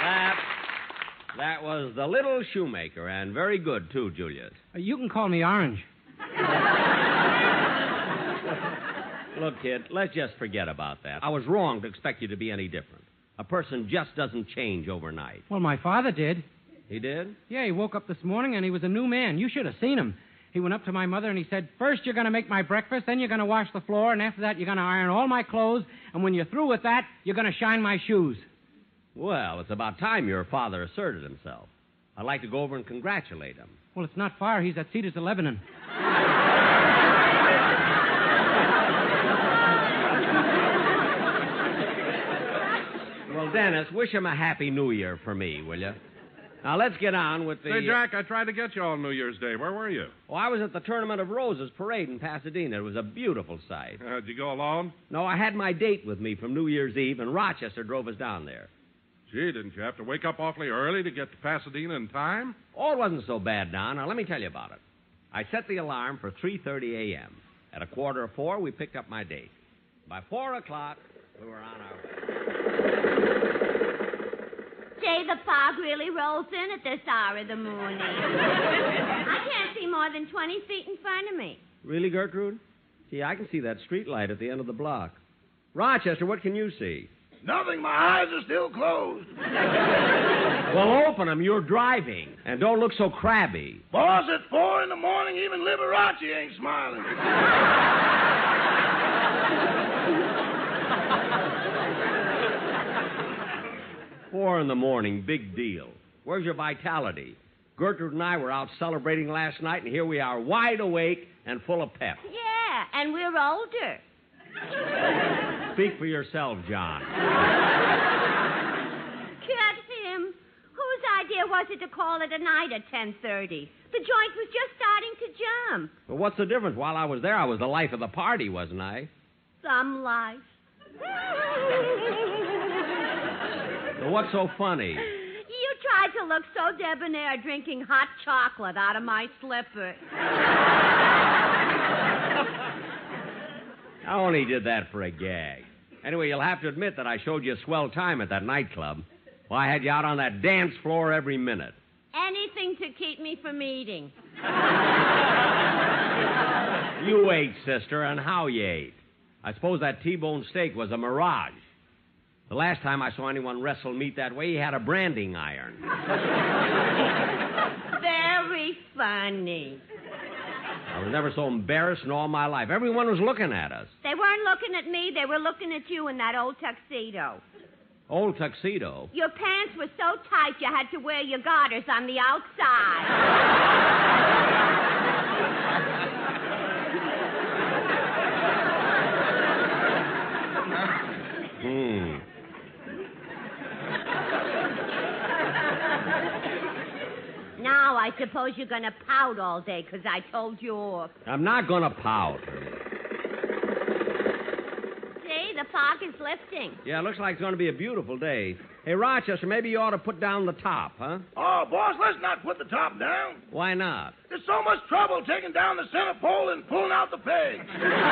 That was The Little Shoemaker, and very good, too, Julius. You can call me Orange. Look, kid, let's just forget about that. I was wrong to expect you to be any different. A person just doesn't change overnight. Well, my father did. He did? Yeah, he woke up this morning and he was a new man. You should have seen him. He went up to my mother and he said, first you're going to make my breakfast, then you're going to wash the floor, and after that you're going to iron all my clothes, and when you're through with that, you're going to shine my shoes. Well, it's about time your father asserted himself. I'd like to go over and congratulate him. Well, it's not far. He's at Cedars of Lebanon. Well, Dennis, wish him a happy New Year for me, will you? Now, let's get on with the... Say, Jack, I tried to get you all New Year's Day. Where were you? Oh, I was at the Tournament of Roses parade in Pasadena. It was a beautiful sight. Did you go alone? No, I had my date with me from New Year's Eve, and Rochester drove us down there. Gee, didn't you have to wake up awfully early to get to Pasadena in time? Oh, it wasn't so bad, Don. Now, let me tell you about it. I set the alarm for 3:30 a.m. At 4:15, we picked up my date. By 4 o'clock, we were on our way. Say, the fog really rolls in at this hour of the morning. I can't see more than 20 feet in front of me. Really, Gertrude? Gee, I can see that street light at the end of the block. Rochester, what can you see? Nothing. My eyes are still closed. Well, open them. You're driving. And don't look so crabby. Boss, at 4 in the morning, even Liberace ain't smiling. 4 in the morning, big deal. Where's your vitality? Gertrude and I were out celebrating last night, and here we are, wide awake and full of pep. Yeah, and we're older. Speak for yourself, John. Cut him. Whose idea was it to call it a night at 10:30? The joint was just starting to jump. Well, what's the difference? While I was there, I was the life of the party, wasn't I? Some life. Well, what's so funny? You tried to look so debonair drinking hot chocolate out of my slipper. I only did that for a gag. Anyway, you'll have to admit that I showed you a swell time at that nightclub. Well, I had you out on that dance floor every minute. Anything to keep me from eating. You ate, sister, and how you ate. I suppose that T-bone steak was a mirage. The last time I saw anyone wrestle meat that way, he had a branding iron. Very funny. I was never so embarrassed in all my life. Everyone was looking at us. They weren't looking at me. They were looking at you in that old tuxedo. Old tuxedo? Your pants were so tight you had to wear your garters on the outside. Now I suppose you're going to pout all day because I told you off. I'm not going to pout. See, the fog is lifting. Yeah, it looks like it's going to be a beautiful day. Hey, Rochester, maybe you ought to put down the top, huh? Oh, boss, let's not put the top down. Why not? There's so much trouble taking down the center pole and pulling out the pegs.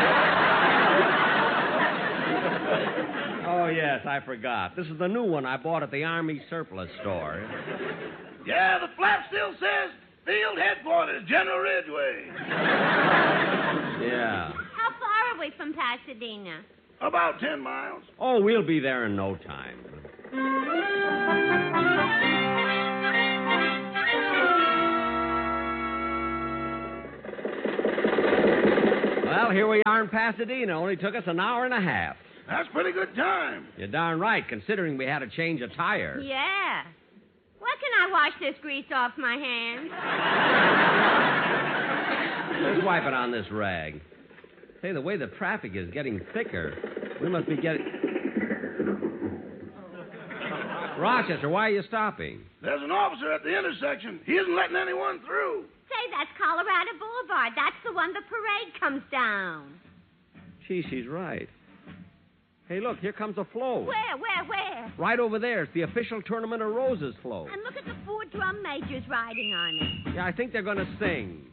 Oh, yes, I forgot. This is the new one I bought at the Army surplus store. Yeah, the flap still says Field Headquarters, General Ridgway. Yeah. How far are we from Pasadena? About 10 miles. Oh, we'll be there in no time. Well, here we are in Pasadena. Only took us an hour and a half. That's pretty good time. You're darn right, considering we had to change a tire. Yeah. Where can I wash this grease off my hands? Let's wipe it on this rag. Say, the way the traffic is getting thicker, we must be getting... Rochester, why are you stopping? There's an officer at the intersection. He isn't letting anyone through. Say, that's Colorado Boulevard. That's the one the parade comes down. Gee, she's right. Hey, look, here comes a float. Where? Right over there. It's the official Tournament of Roses float. And look at the 4 drum majors riding on it. Yeah, I think they're going to sing.